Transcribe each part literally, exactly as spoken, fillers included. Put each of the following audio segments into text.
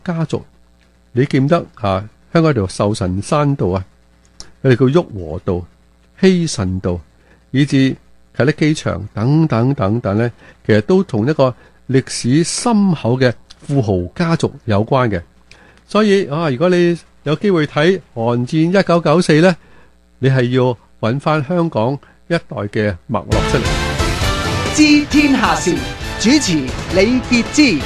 家族，你記唔得啊？香港條壽臣山道啊，佢哋叫旭龢道、希慎道，以至啟德機場等等等等咧，其實都同一個歷史深厚嘅富豪家族有關嘅。所以啊，如果你有機會睇《寒戰一九九四》咧，你係要揾翻香港一代嘅脈絡出嚟。 知天下事，主持李傑之。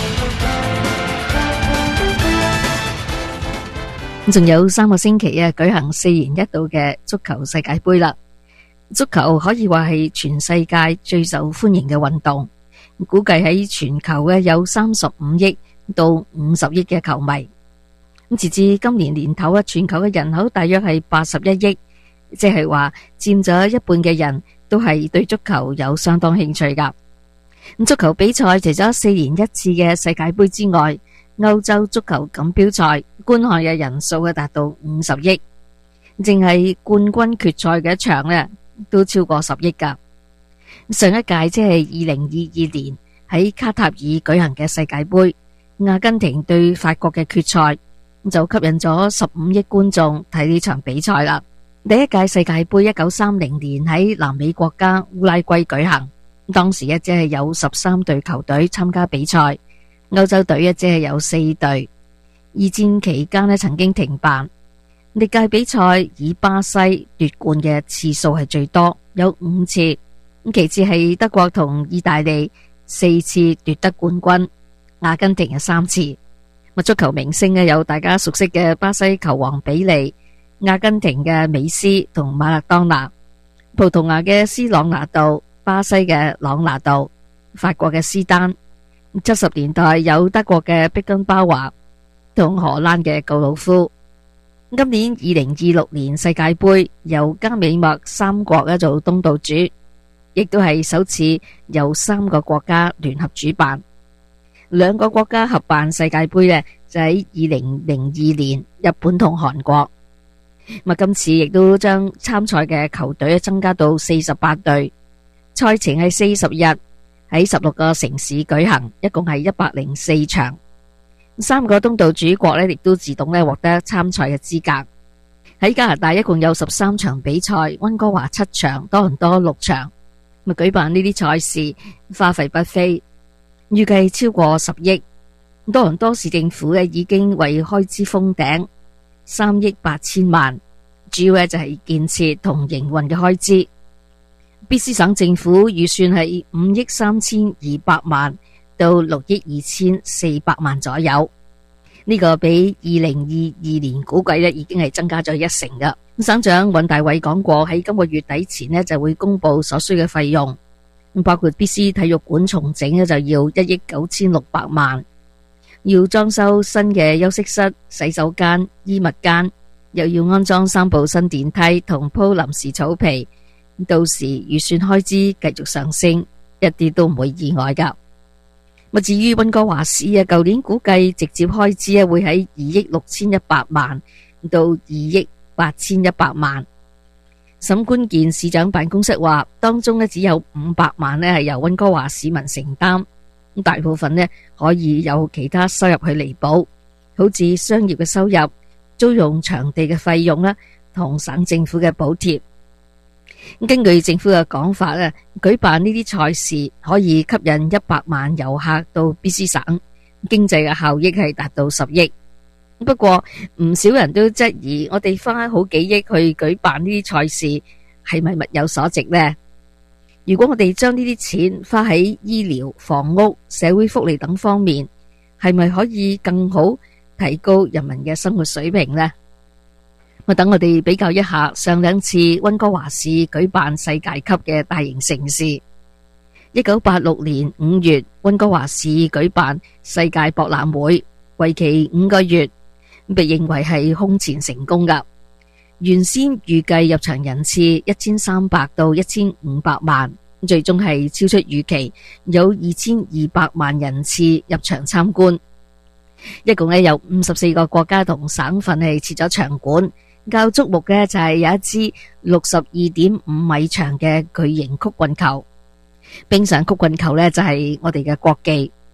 仲有三個星期啊，舉行四年一度嘅足球世界盃啦。足球可以話係全世界最受歡迎嘅運動，估計喺全球咧有三十五億到五十億嘅球迷。咁截至今年年頭啊，全球嘅人口大約係八十一億，即係話佔咗一半嘅人都係對足球有相當興趣噶。咁足球比賽除咗四年一次嘅世界盃之外，歐洲足球錦標賽觀看嘅人數嘅達到五十億，淨係冠軍決賽嘅一場呢都超過十億噶。上一屆即係二零二二年喺卡塔爾舉行嘅世界盃，阿根廷對法國嘅決賽就吸引咗十五億觀眾睇呢場比賽啦。第一屆世界盃一九三零年喺南美國家烏拉圭舉行，當時一只係有十三隊球隊參加比賽。歐洲隊一只係有四隊。二戰期間咧曾經停辦，歷屆比賽以巴西奪冠嘅次數係最多，有五次。咁其次係德國同意大利四次奪得冠軍，阿根廷係三次。足球明星咧有大家熟悉嘅巴西球王比利、阿根廷嘅美斯同馬勒當拿、葡萄牙嘅斯朗拿度、巴西嘅朗拿度、法國嘅斯丹。七十年代有德國嘅碧根包華同荷蘭嘅告魯夫。今年二零二六年世界盃由加美墨三國咧做東道主，亦都係首次由三個國家聯合主辦。兩個國家合辦世界盃咧就喺二零零二年，日本同韓國。咁今次亦都將參賽嘅球隊增加到四十八隊，賽程係四十日。喺十六個城市舉行，一共係一百零四場。三個東道主國呢亦都自動咧獲得參賽嘅資格。喺加拿大一共有十三場比賽，溫哥華七場，多倫多六場。咁舉辦呢啲賽事花費不菲，預計超過十億。多倫多市政府咧已經為開支封頂三億八千萬，主要咧就係建設同營運嘅開支。B C 省政府預算係五億三千二百萬到六億二千四百萬左右，呢、這個比二零二二年估計咧已經係增加咗一成噶。省長尹大偉講過，喺今個月底前咧就會公布所需嘅費用，包括 B C 體育館重整咧就要一億九千六百萬，要裝修新嘅休息室、洗手間、衣物間，又要安裝三部新電梯同鋪臨時草皮。到時預算開支繼續上升，一啲都唔會意外噶。至於溫哥華市啊，舊年估計直接開支啊會喺二億六千一百萬到二億八千一百萬。沈關健市長辦公室話，當中咧只有五百萬咧係由溫哥華市民承擔，咁大部分咧可以有其他收入去彌補，好似商業嘅收入、租用場地嘅費用啦，同省政府嘅補貼。根據政府嘅講法咧，舉辦呢啲賽事可以吸引一百萬遊客到 B C 省，經濟嘅效益係達到十億。不過唔少人都質疑，我哋花好幾億去舉辦呢啲賽事，係咪物有所值呢？如果我哋將呢啲錢花喺醫療、房屋、社會福利等方面，係咪可以更好提高人民嘅生活水平呢？我等我哋比較一下上兩次溫哥華市舉辦世界級嘅大型盛事。一九八六年五月，溫哥華市舉辦世界博覽會，為期五個月，被認為係空前成功噶。原先預計入場人次一千三百到一千五百萬，最終係超出預期，有二千二百萬人次入場參觀。一共咧有五十四個國家同省份係設咗場館。較矚目嘅就係有一支六十二點五米長嘅巨型曲棍球，冰上曲棍球呢就係我哋嘅國技。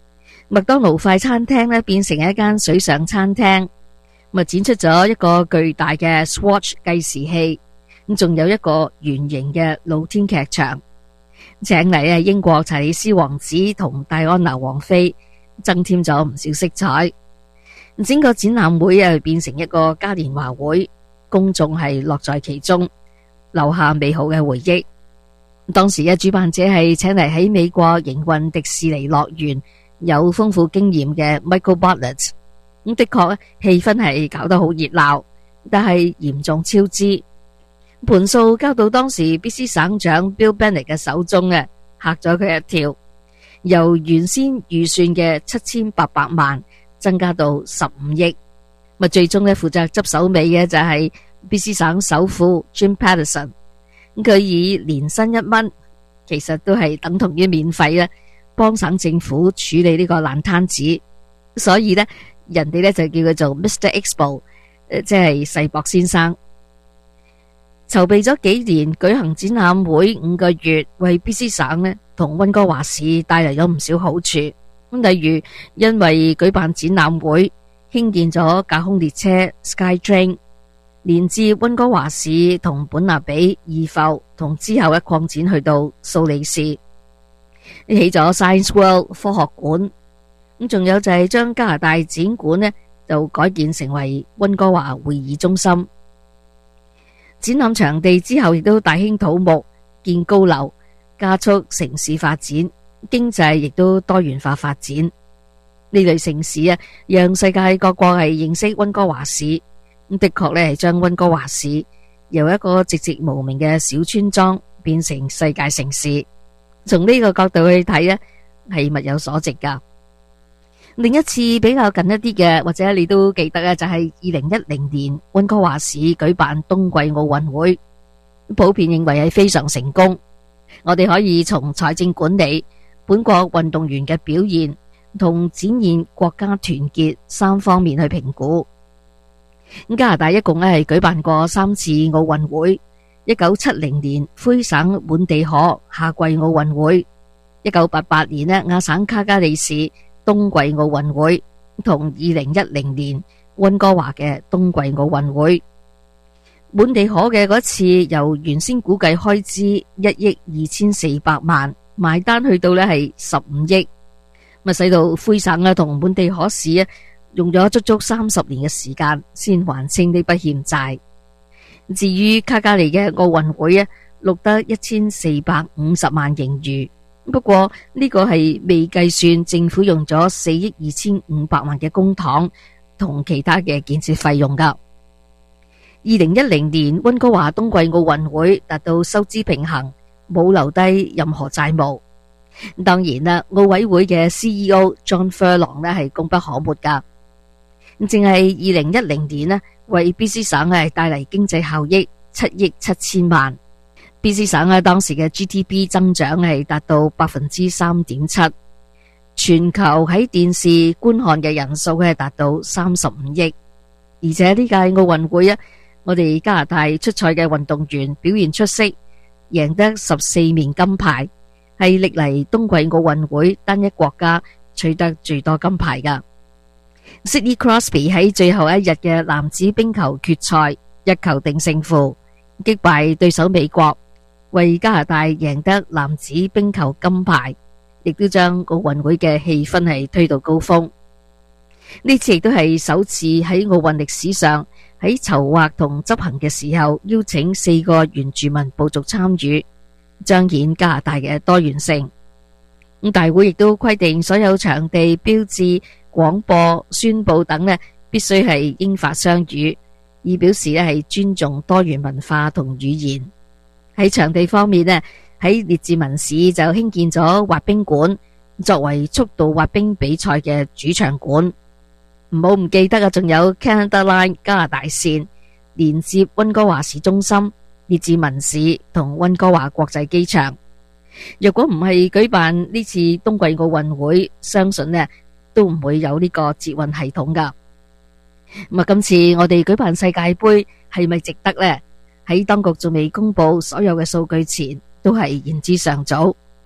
麥當勞快餐廳咧變成一間水上餐廳，咪展出咗一個巨大嘅 Swatch 計時器，咁仲有一個圓形嘅露天劇場，請嚟啊英國查理斯王子同戴安娜王妃，增添咗唔少色彩。整個展覽會啊變成一個嘉年華會，公眾係樂在其中，留下美好嘅回憶。當時嘅主辦者係請嚟喺美國營運迪士尼樂園有豐富經驗嘅 Michael Bartlett。咁的確氣氛係搞得好熱鬧，但係嚴重超支，盤數交到當時 B C 省長 Bill Bennett 嘅手中嘅，嚇咗佢一跳，由原先預算嘅七千八百萬增加到十五億。咪最終咧負責執手尾嘅就係 B C 省首富 Jim Paterson， 佢以年薪一蚊，其實都係等同於免費咧，幫省政府處理呢個爛攤子，所以咧人哋咧就叫佢做 Mister Expo， 即係世博先生。籌備咗幾年，舉行展覽會五個月，為 B C 省咧同溫哥華市帶嚟咗唔少好處。咁例如因為舉辦展覽會，興建咗架空列車 SkyTrain， 連接溫哥華市同本納比、義埠，同之後一擴展去到蘇黎世，起咗 Science World 科學館。咁仲有就係將加拿大展館呢就改建成為溫哥華會議中心。展覽場地之後亦都大興土木，建高樓，加速城市發展，經濟亦都多元化發展。呢類城市啊，讓世界各國係認識溫哥華市。咁的確咧係將溫哥華市由一個寂寂無名嘅小村莊變成世界城市。從呢個角度去睇咧，係物有所值噶。另一次比較近一啲嘅，或者你都記得啊，就係二零一零年溫哥華市舉辦冬季奧運會，普遍認為係非常成功。我哋可以從財政管理、本國運動員嘅表現同展現國家團結三方面去評估。加拿大一共咧係舉辦過三次奧運會：一九七零年魁省滿地可夏季奧運會，一九八八年咧亞省卡加利市冬季奧運會，同二零一零年溫哥華嘅冬季奧運會。滿地可嘅嗰次由原先估計開支一億二千四百萬，埋單去到呢係十五億，咪使到魁省啊同滿地可市啊用咗足足三十年嘅時間先還清呢筆欠債。至於卡加利嘅奧運會啊，錄得一千四百五十萬盈餘。不過呢個係未計算政府用咗四億二千五百萬嘅公帑同其他嘅建設費用噶。二零一零年溫哥華冬季奧運會達到收支平衡，冇留低任何債務。當然啦，奧委會嘅 C E O John Furlong 呢係功不可沒噶。淨係二零一零年呢，為 B C 省係帶嚟經濟效益七億七千萬。B C 省啊，當時嘅 G D P 增長係達到百分之三點七，全球喺電視觀看嘅人數係達到三十五億。而且呢屆奧運會啊，我哋加拿大出賽嘅運動員表現出色，贏得十四面金牌，係歷嚟冬季奧運會單一國家取得最多金牌噶。Sidney Crosby 喺最後一日嘅男子冰球決賽一球定勝負，擊敗對手美國，為加拿大贏得男子冰球金牌，亦都將奧運會嘅氣氛係推到高峰。呢次亦都係首次喺奧運歷史上喺籌劃同執行嘅時候邀請四個原住民部族參與，彰顯加拿大嘅多元性。咁大會亦都規定所有場地標誌、廣播、宣佈等呢必須係英法雙語，以表示呢係尊重多元文化同語言。喺場地方面呢，喺列治文市就興建咗滑冰館，作為速度滑冰比賽嘅主場館。唔好唔記得啊，仲有 Canada Line 加拿大線連接溫哥華市中心、列治文市同溫哥華國際機場。若果唔係舉辦呢次冬季奧運會，相信呢都唔會有呢個捷運系統噶。咁啊，今次我哋舉辦世界盃係咪值得呢？喺當局仲未公布所有嘅數據前，都係言之尚早。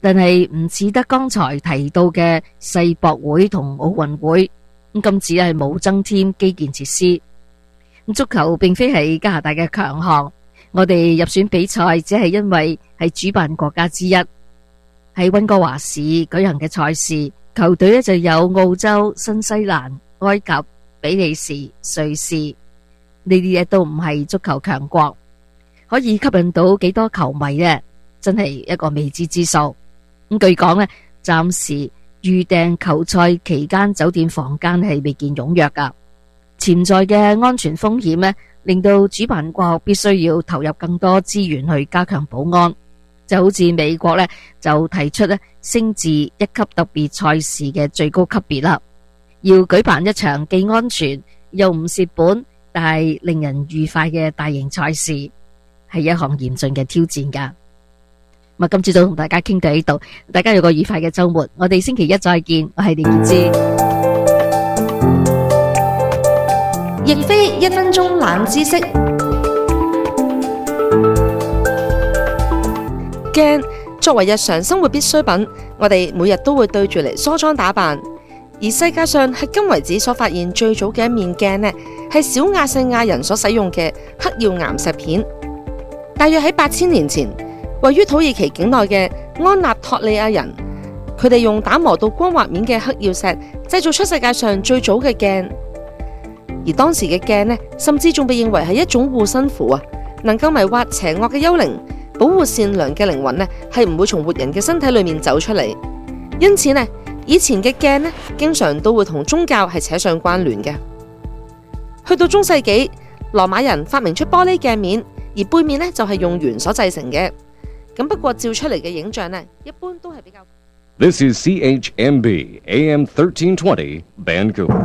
但係唔似得剛才提到嘅世博會同奧運會，咁今次係冇增添基建設施。足球並非係加拿大嘅強項，我哋入選比賽只係因為係主辦國家之一。喺溫哥華市舉行嘅賽事，球隊呢就有澳洲、新西蘭、埃及、比利時、瑞士，呢啲嘢都唔係足球強國，可以吸引到幾多球迷呢？真係一個未知之數。咁據講呢，暫時預訂球賽期間酒店房間係未見踴躍噶。潛在嘅安全風險呢，令到主辦國必須要投入更多資源去加強保安。就好似美國呢，就提出呢升至一級特別賽事嘅最高級別啦，要舉辦一場既安全又唔蝕本，但係令人愉快嘅大型賽事，係一項嚴峻嘅挑戰噶。咁今朝早同大家傾到呢度，大家有個愉快嘅周末，我哋星期一再見。我係李潔芝。 亦非一分鐘冷知識。鏡作為日常生活必需品，我哋每日都會對住嚟梳妝打扮。而世界上迄今為止所發現最早嘅一面鏡呢，係小亞細亞人所使用嘅黑曜岩石片。大約喺八千年前，位於土耳其境內嘅安納托利亞人，佢哋用打磨到光滑面嘅黑曜石製造出世界上最早嘅鏡。而當時嘅鏡呢，甚至仲被認為係一種護身符啊，能夠迷惑邪惡嘅幽靈，保護善良嘅靈魂呢，係唔會從活人嘅身體裏面走出嚟。因此呢，以前嘅鏡呢，經常都會同宗教係扯上關聯嘅。去到中世紀，羅馬人發明出玻璃鏡面，而背面呢就係用鉛所製成嘅。咁不過照出嚟嘅影像呢，一般都係比較。 This is C H M B A M thirteen twenty Vancouver.